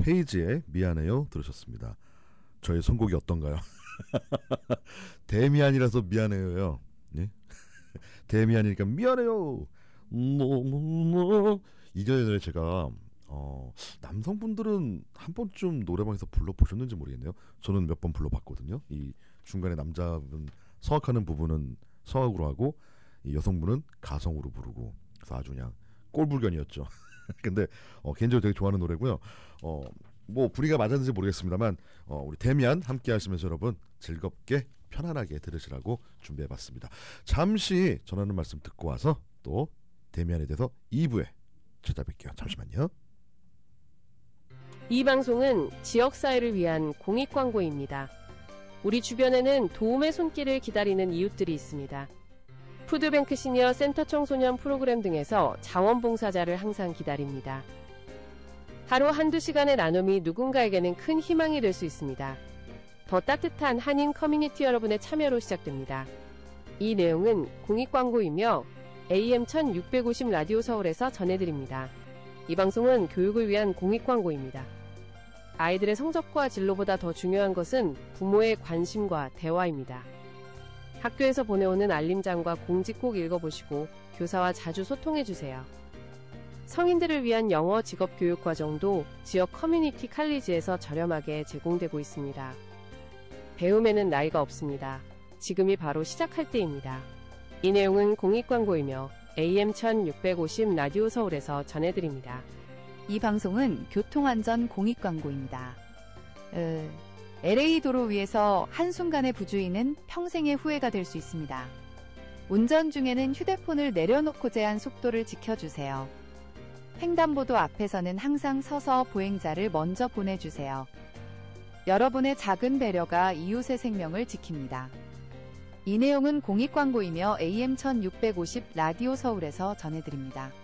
페이지에 미안해요 들으셨습니다. 저의 선곡이 어떤가요? 대미안이라서 미안해요요. 네? 대미안이니까 미안해요. 이전에 제가 남성분들은 한 번쯤 노래방에서 불러보셨는지 모르겠네요. 저는 몇 번 불러봤거든요. 이 중간에 남자분 성악하는 부분은 성악으로 하고 이 여성분은 가성으로 부르고, 그래서 아주 그냥 꼴불견이었죠. 근데 개인적으로 되게 좋아하는 노래고요. 뭐 분위기가 맞았는지 모르겠습니다만 우리 대미안 함께 하시면서 여러분 즐겁게 편안하게 들으시라고 준비해봤습니다. 잠시 전하는 말씀 듣고 와서 또 대미안에 대해서 2부에 찾아뵐게요. 잠시만요. 이 방송은 지역사회를 위한 공익광고입니다. 우리 주변에는 도움의 손길을 기다리는 이웃들이 있습니다. 푸드뱅크 시니어 센터 청소년 프로그램 등에서 자원봉사자를 항상 기다립니다. 하루 한두 시간의 나눔이 누군가에게는 큰 희망이 될 수 있습니다. 더 따뜻한 한인 커뮤니티 여러분의 참여로 시작됩니다. 이 내용은 공익광고이며 AM 1650 라디오 서울에서 전해드립니다. 이 방송은 교육을 위한 공익광고입니다. 아이들의 성적과 진로보다 더 중요한 것은 부모의 관심과 대화입니다. 학교에서 보내오는 알림장과 공지 꼭 읽어보시고 교사와 자주 소통해주세요. 성인들을 위한 영어 직업교육 과정도 지역 커뮤니티 칼리지에서 저렴하게 제공되고 있습니다. 배움에는 나이가 없습니다. 지금이 바로 시작할 때입니다. 이 내용은 공익광고이며 AM 1650 라디오 서울에서 전해드립니다. 이 방송은 교통안전 공익광고입니다. LA 도로 위에서 한순간의 부주의는 평생의 후회가 될 수 있습니다. 운전 중에는 휴대폰을 내려놓고 제한 속도를 지켜주세요. 횡단보도 앞에서는 항상 서서 보행자를 먼저 보내주세요. 여러분의 작은 배려가 이웃의 생명을 지킵니다. 이 내용은 공익광고이며 AM 1650 라디오 서울에서 전해드립니다.